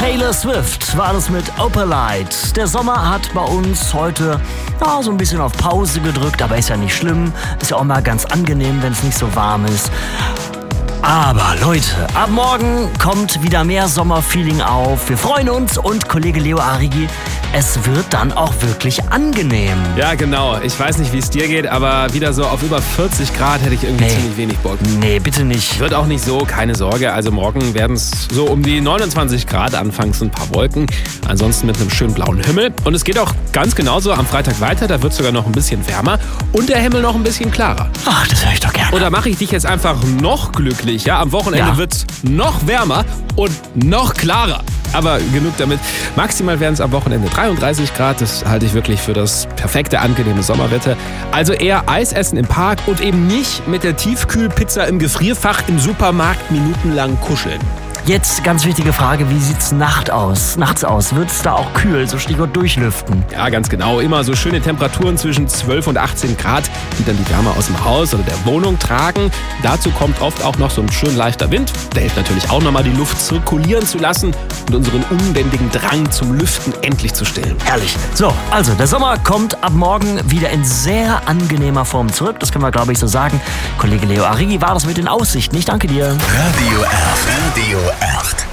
Taylor Swift war das mit Opalite. Der Sommer hat bei uns heute so ein bisschen auf Pause gedrückt, aber ist ja nicht schlimm. Ist ja auch mal ganz angenehm, wenn es nicht so warm ist. Aber Leute, ab morgen kommt wieder mehr Sommerfeeling auf. Wir freuen uns und Kollege Leo Arrighi, es wird dann auch wirklich angenehm. Ja, genau. Ich weiß nicht, wie es dir geht, aber wieder so auf über 40 Grad hätte ich irgendwie ziemlich wenig Bock. Nee, bitte nicht. Wird auch nicht so, keine Sorge. Also morgen werden es so um die 29 Grad, anfangs ein paar Wolken. Ansonsten mit einem schönen blauen Himmel. Und es geht auch ganz genauso am Freitag weiter. Da wird es sogar noch ein bisschen wärmer und der Himmel noch ein bisschen klarer. Ach, das höre ich doch gerne. Oder mache ich dich jetzt einfach noch glücklich? Ja, am Wochenende wird es noch wärmer und noch klarer. Aber genug damit. Maximal werden es am Wochenende 33 Grad. Das halte ich wirklich für das perfekte, angenehme Sommerwetter. Also eher Eis essen im Park und eben nicht mit der Tiefkühlpizza im Gefrierfach im Supermarkt minutenlang kuscheln. Jetzt ganz wichtige Frage, wie sieht's nachts aus? Wird es da auch kühl, so Stichwort durchlüften? Ja, ganz genau. Immer so schöne Temperaturen zwischen 12 und 18 Grad, die dann die Wärme aus dem Haus oder der Wohnung tragen. Dazu kommt oft auch noch so ein schön leichter Wind. Der hilft natürlich auch nochmal, die Luft zirkulieren zu lassen und unseren unbändigen Drang zum Lüften endlich zu stillen. Herrlich. So, also der Sommer kommt ab morgen wieder in sehr angenehmer Form zurück. Das können wir, glaube ich, so sagen. Kollege Leo Arrighi war das mit den Aussichten. Ich danke dir. Radio 8.